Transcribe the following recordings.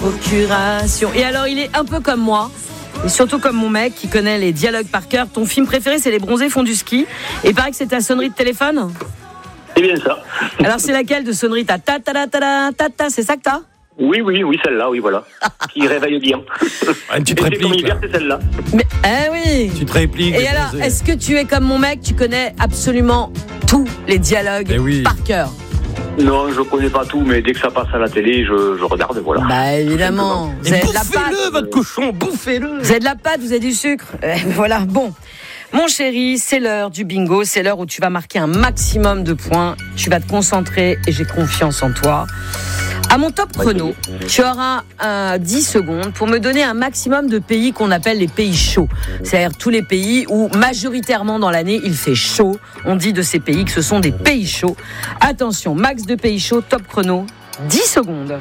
procuration. Et alors, il est un peu comme moi. Et surtout comme mon mec qui connaît les dialogues par cœur. Ton film préféré, c'est Les Bronzés font du ski. Et il paraît que c'est ta sonnerie de téléphone. C'est bien ça. Alors c'est laquelle de sonnerie? Ta ta ta ta ta ta ta, c'est ça que t'as? Oui, celle-là, oui, voilà. Qui réveille bien. Une petite réplique. C'est celle-là. Mais, oui. Une petite réplique. Et alors, est-ce que tu es comme mon mec, tu connais absolument tous les dialogues par cœur? Non, je connais pas tout, mais dès que ça passe à la télé, je regarde, voilà. Bah évidemment. Vous avez de la pâte. Bouffez-le, votre cochon, bouffez-le. Vous avez de la pâte, vous avez du sucre. Voilà, bon. Mon chéri, c'est l'heure du bingo, c'est l'heure où tu vas marquer un maximum de points. Tu vas te concentrer et j'ai confiance en toi. À mon top chrono, tu auras 10 secondes pour me donner un maximum de pays qu'on appelle les pays chauds. C'est-à-dire tous les pays où majoritairement dans l'année il fait chaud. On dit de ces pays que ce sont des pays chauds. Attention, max de pays chauds, top chrono, 10 secondes.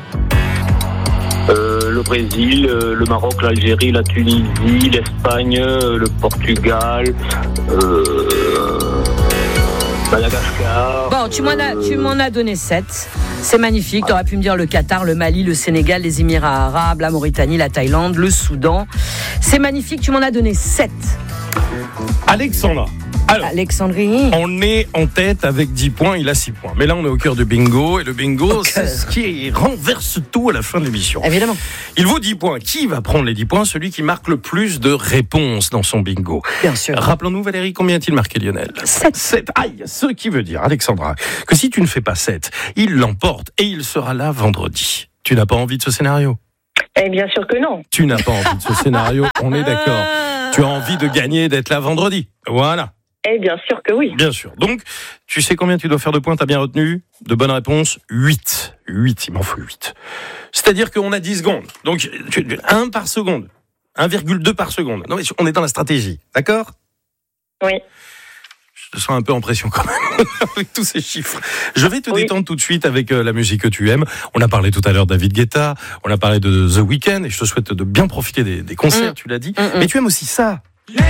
Le Brésil, le Maroc, l'Algérie, la Tunisie, l'Espagne, le Portugal, Madagascar. Bon, tu m'en as donné 7. C'est magnifique. Tu aurais pu me dire le Qatar, le Mali, le Sénégal, les Émirats arabes, la Mauritanie, la Thaïlande, le Soudan. C'est magnifique. Tu m'en as donné 7. Alexandra. Alors, Alexandrie. On est en tête avec 10 points, il a 6 points. Mais là, on est au cœur du bingo. Et le bingo, c'est ce qui renverse tout à la fin de l'émission. Évidemment. Il vaut 10 points. Qui va prendre les 10 points? Celui qui marque le plus de réponses dans son bingo. Bien sûr. Rappelons-nous, Valérie, combien a-t-il marqué Lionel? 7. Aïe, ce qui veut dire, Alexandra, que si tu ne fais pas 7, il l'emporte et il sera là vendredi. Tu n'as pas envie de ce scénario? Eh bien sûr que non. Tu n'as pas envie de ce scénario, on est d'accord. Tu as envie de gagner, d'être là vendredi. Voilà. Eh bien sûr que oui. Bien sûr. Donc, tu sais combien tu dois faire de points? T'as bien retenu? De bonnes réponses? 8. 8, il m'en faut 8. C'est-à-dire qu'on a 10 secondes. Donc, 1 par seconde. 1,2 par seconde. Non, mais on est dans la stratégie. D'accord? Oui. Je sens un peu en pression quand même, avec tous ces chiffres. Je vais te détendre tout de suite avec la musique que tu aimes. On a parlé tout à l'heure de David Guetta, on a parlé de The Weeknd, et je te souhaite de bien profiter des concerts, tu l'as dit. Mais tu aimes aussi ça.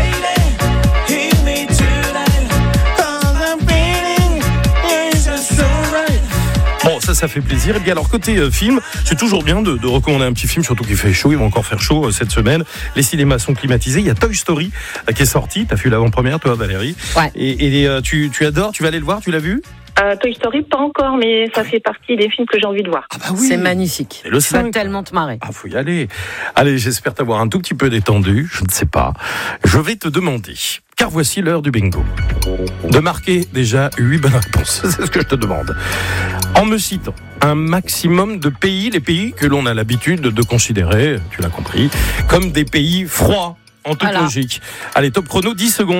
Bon, ça fait plaisir. Et bien alors, côté film, c'est toujours bien de recommander un petit film, surtout qu'il fait chaud, il va encore faire chaud cette semaine. Les cinémas sont climatisés. Il y a Toy Story qui est sorti. T'as vu l'avant-première, toi, Valérie? Ouais. Et tu adores, tu vas aller le voir, tu l'as vu? Toy Story, pas encore, mais ça fait partie des films que j'ai envie de voir. Ah bah oui. C'est magnifique. Et le tu vas 5. tellement te marrer. Ah, faut y aller. Allez, j'espère t'avoir un tout petit peu détendu. Je ne sais pas. Je vais te demander, car voici l'heure du bingo, de marquer déjà 8 bonnes réponses. C'est ce que je te demande. En me citant un maximum de pays, les pays que l'on a l'habitude de considérer, tu l'as compris, comme des pays froids, en toute logique. Allez, top chrono, 10 secondes.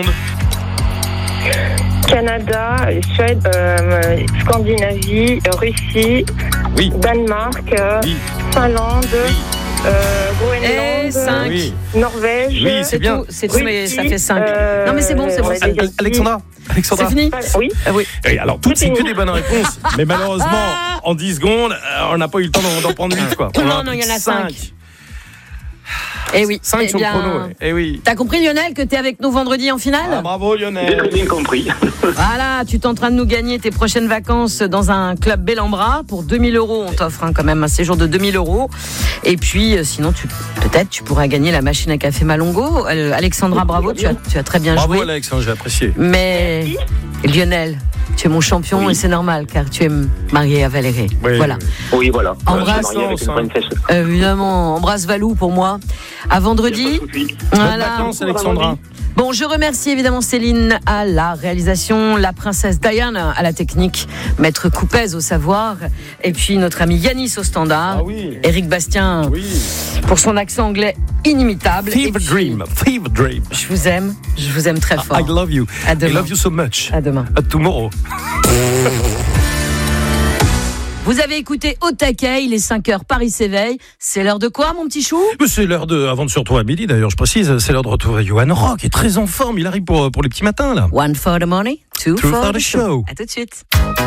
Canada, Suède, Scandinavie, Russie, Danemark, Finlande, Groenland, 5. Norvège. Oui, c'est bien. C'est tout, mais ça fait 5. Non, mais c'est bon. Alexandra. C'est fini? Oui. Et alors, toutes, c'est que des bonnes réponses. Mais malheureusement, en 10 secondes, on n'a pas eu le temps d'en prendre 8, quoi. Non, il y en a 5. Eh oui. 5 sur le chrono. Eh oui. T'as compris, Lionel, que t'es avec nous vendredi en finale? Ah, bravo, Lionel. J'ai très bien compris. Voilà, tu es en train de nous gagner tes prochaines vacances dans un club Bellambra. Pour 2 000 €, on t'offre quand même un séjour de 2 000 €. Et puis, sinon, peut-être tu pourras gagner la machine à café Malongo. Alexandra, bravo, tu as très bien joué. Bravo, Alex, j'ai apprécié. Mais Lionel, tu es mon champion et c'est normal car tu es marié à Valérie. Voilà. Oui, voilà. Embrasse, évidemment, embrasse Valou pour moi. À vendredi. Bonnes vacances, Alexandra. Bon, je remercie évidemment Céline à la réalisation, la princesse Diane à la technique, maître Coupez au savoir, et puis notre ami Yanis au standard, Éric Bastien pour son accent anglais inimitable. Fever Dream. Je vous aime très fort. I love you. À demain. I love you so much. À demain. À tomorrow. Vous avez écouté Au taquet, il est 5h, Paris s'éveille. C'est l'heure de quoi, mon petit chou? C'est l'heure avant de se retrouver à midi, d'ailleurs, je précise, c'est l'heure de retrouver Johan Rock, qui est très en forme, il arrive pour les petits matins, là. 1 for the money, 2 for the show. À tout de suite.